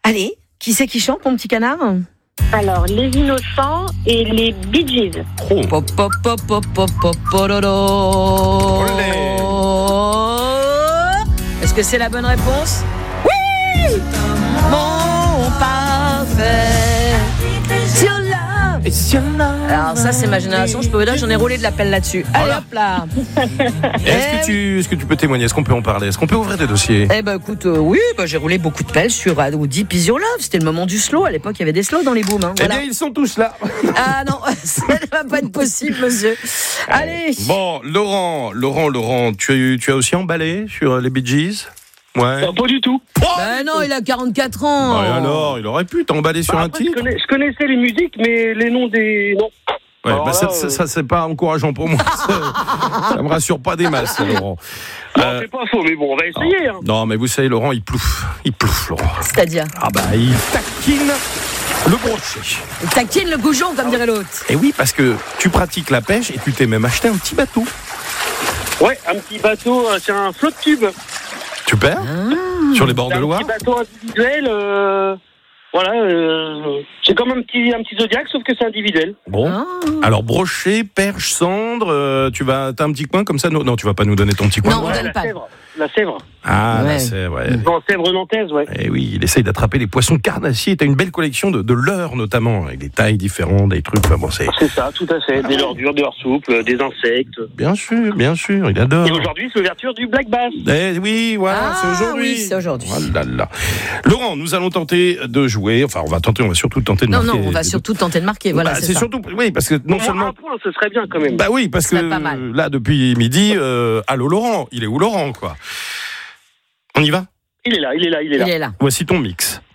Allez, qui c'est qui chante, mon petit canard? Alors, Les Innocents et les Bee Gees. Oh. Pop, pop, pop, pop, pop, pop, pololo. Olé. Est-ce que c'est la bonne réponse? Oui! Mon parfait. Sur la... Alors ça, c'est ma génération. Je peux vous dire, j'en ai roulé de la pelle là-dessus. Allez, Voilà. hop là. Est-ce que tu peux témoigner? Est-ce qu'on peut en parler? Est-ce qu'on peut ouvrir des dossiers? Eh ben écoute, oui, j'ai roulé beaucoup de pelles sur Deep Is Your Love. C'était le moment du slow. À l'époque, il y avait des slows dans les booms. Hein. Voilà. Eh bien, ils sont tous là. Ah non, ça ne va pas être possible, monsieur. Allez. Bon, Laurent, tu as aussi emballé sur les Bee Gees? Ouais. Non, pas du tout. Ben non, il a 44 ans. Et alors, il aurait pu t'emballer sur un Après, titre. je connaissais les musiques, mais les noms des... Non. Ouais, Alors bah là, ça c'est pas encourageant pour moi. Ça me rassure pas des masses, Laurent. Non, c'est pas faux, mais bon, on va essayer. Hein. Non, mais vous savez, Laurent, il plouffe, Laurent. C'est-à-dire, Ah bah, il taquine le brochet. il taquine le goujon, comme dirait l'autre. Et oui, parce que tu pratiques la pêche et tu t'es même acheté un petit bateau. Ouais, un petit bateau, c'est un flotte tube. Super. Sur les bords C'est de un Loire. petit bateau individuel. Voilà, c'est comme un petit Zodiac, sauf que c'est individuel. Bon. Ah. Alors, brochet, perche, cendre, t'as un petit coin comme ça? Non, tu vas pas nous donner ton petit coin. Non. On donne la pas. Sèvre. La Sèvre. Ah, Ouais. là, c'est vrai. Non, Sèvre nantaise, ouais. Eh oui, il essaye d'attraper les poissons carnassiers. T'as une belle collection de leurres, notamment, avec des tailles différentes, des trucs. Enfin, bon, c'est... C'est ça, tout à fait. Des leurres dures, des leurres souples, des insectes. Bien sûr, il adore. Et aujourd'hui, c'est l'ouverture du Black Bass. Eh oui, voilà, Ah, c'est aujourd'hui. oui, c'est aujourd'hui. Oh là là. Laurent, nous allons tenter de jouer. Enfin, on va surtout tenter de Non, marquer. on va surtout tenter de marquer. Voilà, Bah, c'est c'est ça. surtout, oui, parce que non Pour seulement. moi, un point, ce serait bien quand même. Bah oui, parce Ce serait que pas mal. là, depuis midi, allô Laurent, il est où Laurent, quoi? On y va? Il est là. Voici ton mix.